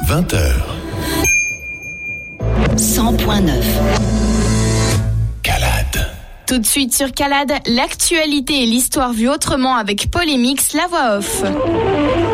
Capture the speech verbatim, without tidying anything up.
vingt heures. cent point neuf. Calade. Tout de suite sur Calade, l'actualité et l'histoire vue autrement avec Paul et Mix, la voix off.